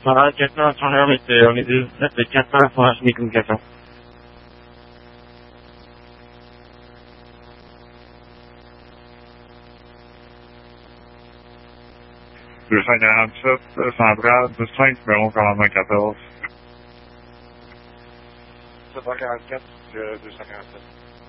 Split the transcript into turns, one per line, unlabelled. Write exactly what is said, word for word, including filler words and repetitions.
Ça va, quatre heures, trente heures, mais c'est, on est deux, ça fait quatre heures pour acheter des communications.
deux cent quarante-sept, centrale, cinq, numéro commandement quatorze.
sept cent quarante-quatre, deux cent quarante-sept.